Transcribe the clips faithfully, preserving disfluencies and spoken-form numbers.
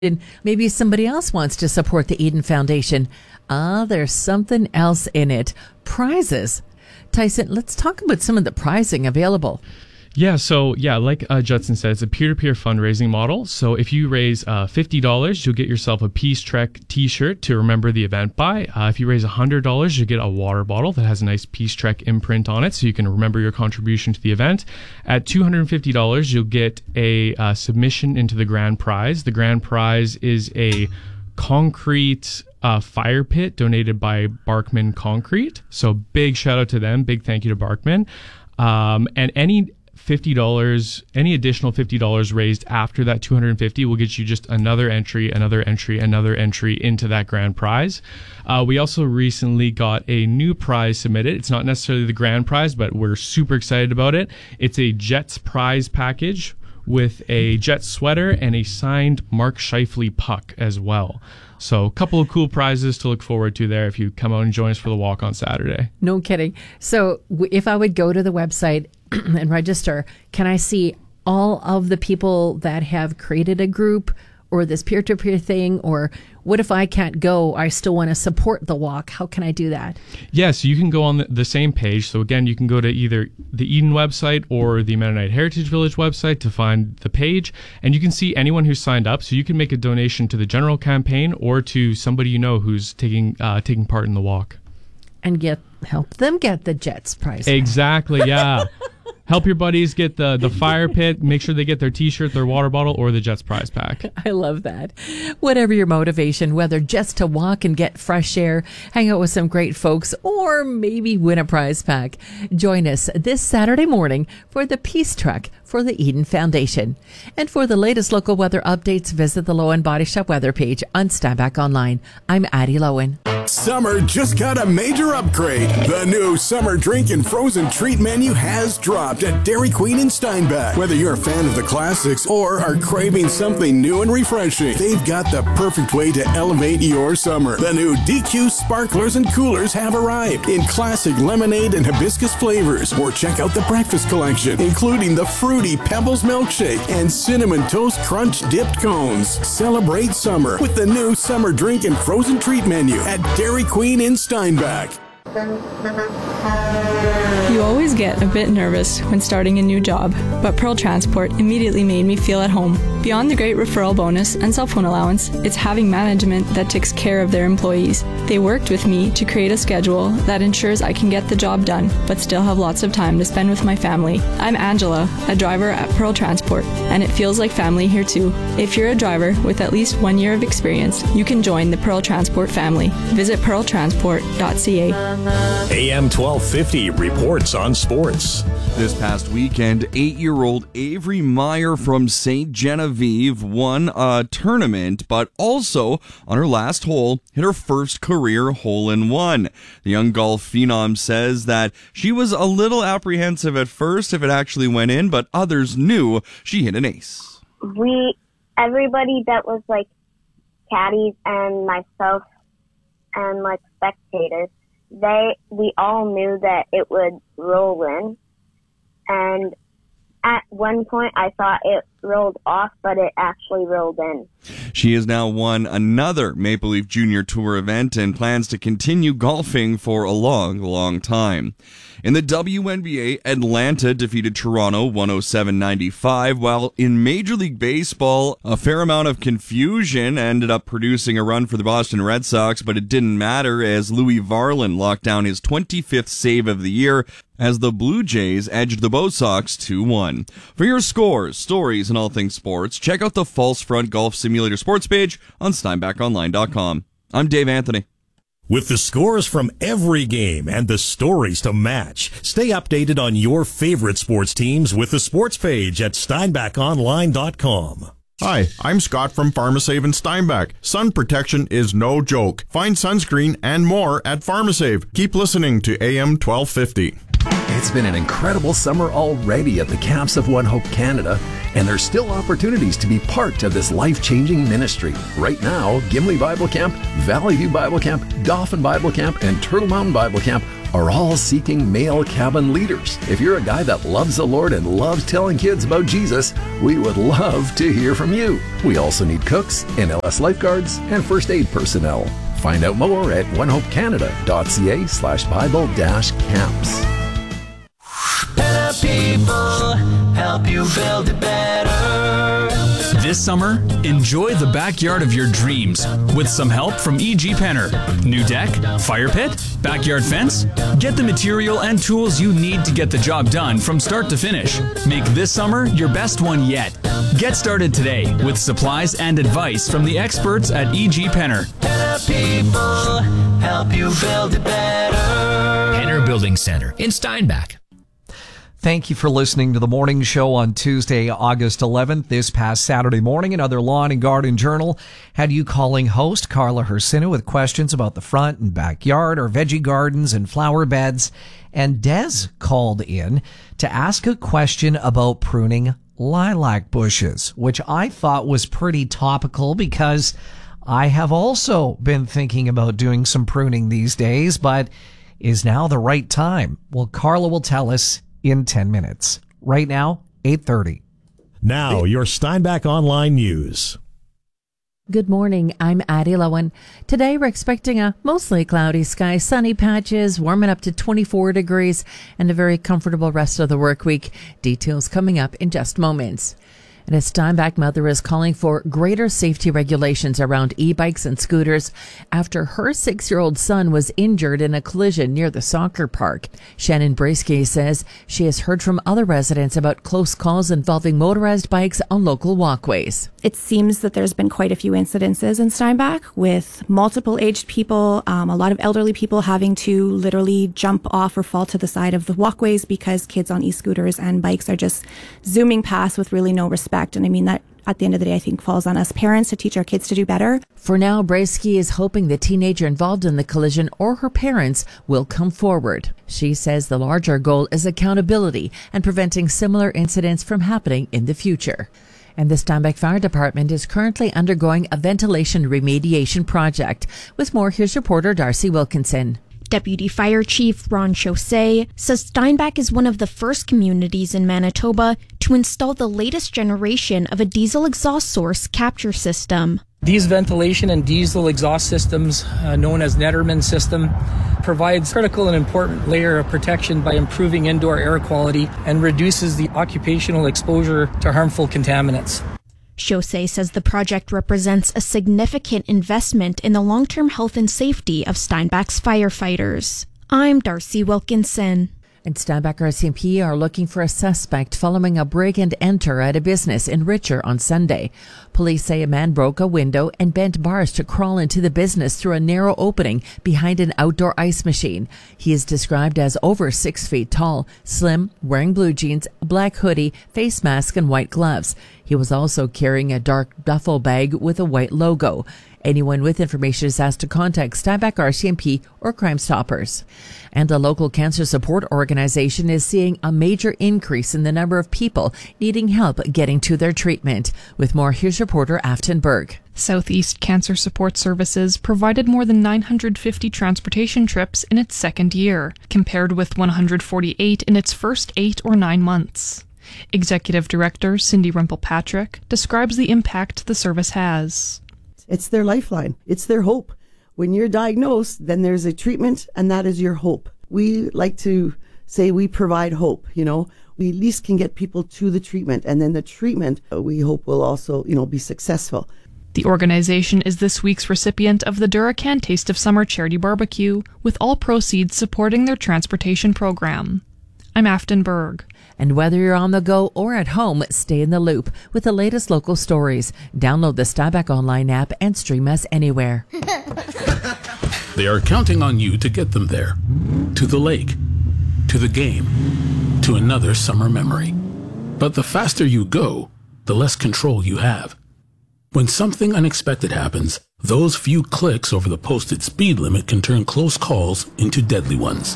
And maybe somebody else wants to support the Eden Foundation. Ah, there's something else in it. Prizes. Tyson, let's talk about some of the pricing available. Yeah, so yeah, like uh, Judson said, it's a peer-to-peer fundraising model. So if you raise uh, fifty dollars, you'll get yourself a Peace Trek t-shirt to remember the event by. Uh, if you raise one hundred dollars, you'll get a water bottle that has a nice Peace Trek imprint on it so you can remember your contribution to the event. At two hundred fifty dollars, you'll get a uh, submission into the grand prize. The grand prize is a concrete uh, fire pit donated by Barkman Concrete. So big shout out to them. Big thank you to Barkman. Um, and any fifty dollars, any additional fifty dollars raised after that two hundred fifty will get you just another entry, another entry, another entry into that grand prize. Uh, we also recently got a new prize submitted. It's not necessarily the grand prize, but we're super excited about it. It's a Jets prize package with a Jets sweater and a signed Mark Scheifele puck as well. So a couple of cool prizes to look forward to there if you come out and join us for the walk on Saturday. No kidding. So w- if I would go to the website and register, can I see all of the people that have created a group or this peer-to-peer thing? Or what if I can't go? I still want to support the walk. How can I do that? Yeah, so you can go on the, the same page. So again, you can go to either the Eden website or the Mennonite Heritage Village website to find the page. And you can see anyone who's signed up. So you can make a donation to the general campaign or to somebody you know who's taking uh, taking part in the walk. And get help them get the Jets prize. Exactly, yeah. Help your buddies get the, the fire pit. Make sure they get their t-shirt, their water bottle, or the Jets prize pack. I love that. Whatever your motivation, whether just to walk and get fresh air, hang out with some great folks, or maybe win a prize pack, join us this Saturday morning for the Peace Trek for the Eden Foundation. And for the latest local weather updates, visit the Lowen Body Shop weather page on Steinbach Online. I'm Addie Lowen. Summer just got a major upgrade. The new summer drink and frozen treat menu has dropped at Dairy Queen in Steinbach. Whether you're a fan of the classics or are craving something new and refreshing, they've got the perfect way to elevate your summer. The new D Q sparklers and coolers have arrived in classic lemonade and hibiscus flavors. Or check out the breakfast collection, including the fruity Pebbles milkshake and cinnamon toast crunch dipped cones. Celebrate summer with the new summer drink and frozen treat menu at Dairy Queen in Steinbach. You always get a bit nervous when starting a new job, but Pearl Transport immediately made me feel at home. Beyond the great referral bonus and cell phone allowance, it's having management that takes care of their employees. They worked with me to create a schedule that ensures I can get the job done, but still have lots of time to spend with my family. I'm Angela, a driver at Pearl Transport, and it feels like family here too. If you're a driver with at least one year of experience, you can join the Pearl Transport family. Visit pearl transport dot c a. A M twelve fifty reports on sports. This past weekend, eight-year-old Avery Meyer from Saint Genevieve won a tournament, but also, on her last hole, hit her first career hole-in-one. The young golf phenom says that she was a little apprehensive at first if it actually went in, but others knew she hit an ace. We, everybody that was like caddies and myself and like spectators, They, we all knew that it would roll in, and at one point I thought it rolled off, but it actually rolled in. She has now won another Maple Leaf Junior Tour event and plans to continue golfing for a long, long time. In the W N B A, Atlanta defeated Toronto one oh seven ninety-five, while in Major League Baseball, a fair amount of confusion ended up producing a run for the Boston Red Sox, but it didn't matter as Louis Varland locked down his twenty-fifth save of the year as the Blue Jays edged the Bo Sox two one. For your scores, stories, and all things sports, check out the False Front Golf Simulator sports page on steinbach online dot com. I'm Dave Anthony. With the scores from every game and the stories to match, stay updated on your favorite sports teams with the sports page at steinbach online dot com. Hi, I'm Scott from Pharmasave in Steinbach. Sun protection is no joke. Find sunscreen and more at Pharmasave. Keep listening to A M twelve fifty. It's been an incredible summer already at the Camps of One Hope Canada, and there's still opportunities to be part of this life-changing ministry. Right now, Gimli Bible Camp, Valley View Bible Camp, Dauphin Bible Camp, and Turtle Mountain Bible Camp are all seeking male cabin leaders. If you're a guy that loves the Lord and loves telling kids about Jesus, we would love to hear from you. We also need cooks, N L S lifeguards, and first aid personnel. Find out more at onehopecanada.ca slash Bible dash camps. Better people help you build it better. This summer, enjoy the backyard of your dreams with some help from E G Penner. New deck, fire pit, backyard fence? Get the material and tools you need to get the job done from start to finish. Make this summer your best one yet. Get started today with supplies and advice from the experts at E G Penner. Better people help you build it better. Penner Building Center in Steinbach. Thank you for listening to the morning show on Tuesday, August eleventh. This past Saturday morning, another Lawn and Garden Journal had you calling host Carla Hersina with questions about the front and backyard or veggie gardens and flower beds. And Des called in to ask a question about pruning lilac bushes, which I thought was pretty topical because I have also been thinking about doing some pruning these days, but is now the right time? Well, Carla will tell us in ten minutes. Right now, eight thirty. Now, your Steinbach Online News. Good morning. I'm Addie Lowen. Today, we're expecting a mostly cloudy sky, sunny patches, warming up to twenty-four degrees, and a very comfortable rest of the work week. Details coming up in just moments. And a Steinbach mother is calling for greater safety regulations around e-bikes and scooters after her six-year-old son was injured in a collision near the soccer park. Shannon Brasky says she has heard from other residents about close calls involving motorized bikes on local walkways. It seems that there's been quite a few incidences in Steinbach with multiple aged people, um, a lot of elderly people having to literally jump off or fall to the side of the walkways because kids on e-scooters and bikes are just zooming past with really no respect. And I mean, that at the end of the day, I think falls on us parents to teach our kids to do better. For now, Brasky is hoping the teenager involved in the collision or her parents will come forward. She says the larger goal is accountability and preventing similar incidents from happening in the future. And the Steinbach Fire Department is currently undergoing a ventilation remediation project. With more, here's reporter Darcy Wilkinson. Deputy Fire Chief Ron Chaussee says Steinbach is one of the first communities in Manitoba to install the latest generation of a diesel exhaust source capture system. These ventilation and diesel exhaust systems, uh, known as Netterman system, provides critical and important layer of protection by improving indoor air quality and reduces the occupational exposure to harmful contaminants. Chaussee says the project represents a significant investment in the long-term health and safety of Steinbach's firefighters. I'm Darcy Wilkinson. And Steinbach R C M P are looking for a suspect following a break and enter at a business in Richer on Sunday. Police say a man broke a window and bent bars to crawl into the business through a narrow opening behind an outdoor ice machine. He is described as over six feet tall, slim, wearing blue jeans, a black hoodie, face mask, and white gloves. He was also carrying a dark duffel bag with a white logo. Anyone with information is asked to contact Steinbach R C M P or Crime Stoppers. And the local cancer support organization is seeing a major increase in the number of people needing help getting to their treatment. With more, here's reporter Afton Berg. Southeast Cancer Support Services provided more than nine hundred fifty transportation trips in its second year, compared with one hundred forty-eight in its first eight or nine months. Executive Director Cindy Rempel-Patrick describes the impact the service has. It's their lifeline. It's their hope. When you're diagnosed, then there's a treatment, and that is your hope. We like to say we provide hope, you know. We at least can get people to the treatment, and then the treatment, we hope, will also, you know, be successful. The organization is this week's recipient of the Duracan Taste of Summer Charity Barbecue, with all proceeds supporting their transportation program. I'm Afton Berg. And whether you're on the go or at home, stay in the loop with the latest local stories. Download the Steinbach Online app and stream us anywhere. They are counting on you to get them there. To the lake. To the game. To another summer memory. But the faster you go, the less control you have. When something unexpected happens, those few clicks over the posted speed limit can turn close calls into deadly ones.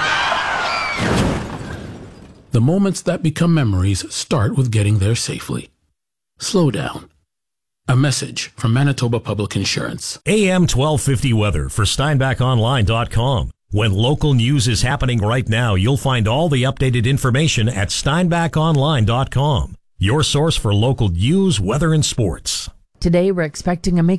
The moments that become memories start with getting there safely. Slow down. A message from Manitoba Public Insurance. A M twelve fifty weather for Steinbach Online dot com. When local news is happening right now, you'll find all the updated information at steinbach online dot com. Your source for local news, weather, and sports. Today, we're expecting a mix